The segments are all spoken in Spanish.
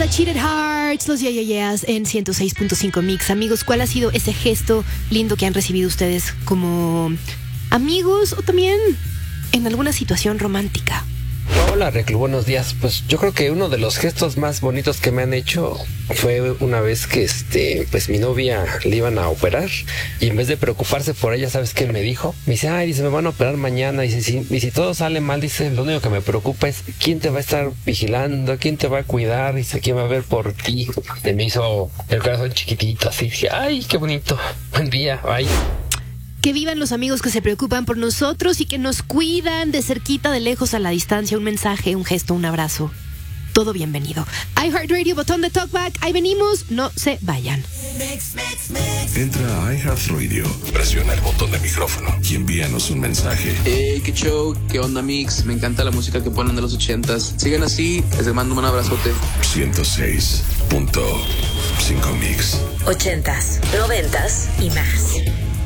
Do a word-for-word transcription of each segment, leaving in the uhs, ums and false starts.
The Cheated Hearts, los Yeah Yeah Yeahs en ciento seis punto cinco Mix. Amigos, ¿cuál ha sido ese gesto lindo que han recibido ustedes como amigos o también en alguna situación romántica? Hola, Reclu, buenos días. Pues yo creo que uno de los gestos más bonitos que me han hecho fue una vez que este, pues mi novia le iban a operar y en vez de preocuparse por ella, ¿sabes qué me dijo? Me dice, ay, dice, me van a operar mañana. Y dice, si, y si todo sale mal, dice, lo único que me preocupa es quién te va a estar vigilando, quién te va a cuidar, dice, quién va a ver por ti. Y me hizo el corazón chiquitito, así. Dije, ay, qué bonito. Buen día, bye. Que vivan los amigos que se preocupan por nosotros y que nos cuidan de cerquita, de lejos, a la distancia. Un mensaje, un gesto, un abrazo. Todo bienvenido. iHeartRadio, botón de talkback. Ahí venimos. No se vayan. Entra a iHeartRadio, presiona el botón de micrófono y envíanos un mensaje. Hey, qué show, qué onda, Mix. Me encanta la música que ponen de los ochentas. Sigan así, les mando un abrazote. ciento seis punto cinco Mix. Ochentas, noventas y más.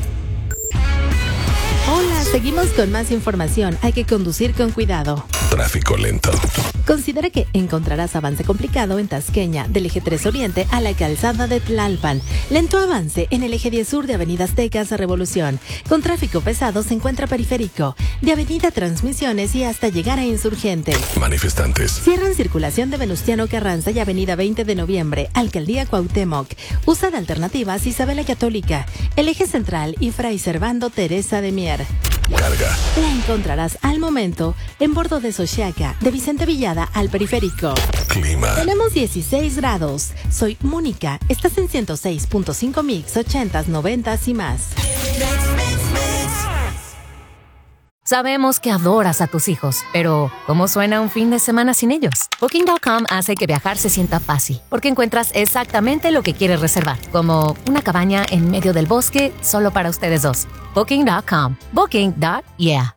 Hola, seguimos con más información. Hay que conducir con cuidado. Tráfico lento. Considera que encontrarás avance complicado en Tasqueña, del eje tres Oriente a la calzada de Tlalpan. Lento avance en el eje diez Sur de Avenida Aztecas a Revolución. Con tráfico pesado se encuentra Periférico, de Avenida Transmisiones y hasta llegar a Insurgentes. Manifestantes. Cierran circulación de Venustiano Carranza y Avenida veinte de Noviembre, Alcaldía Cuauhtémoc. Usa de alternativas Isabela Católica, el eje central y Fray Servando Teresa de Mier. Carga. La encontrarás al momento en Bordo de Xochiaca, de Vicente Villada al Periférico. Clima. Tenemos dieciséis grados. Soy Mónica. Estás en ciento seis punto cinco Mix, ochentas, noventas y más. Sabemos que adoras a tus hijos, pero ¿cómo suena un fin de semana sin ellos? Booking punto com hace que viajar se sienta fácil, porque encuentras exactamente lo que quieres reservar, como una cabaña en medio del bosque solo para ustedes dos. Booking punto com. Booking. Yeah.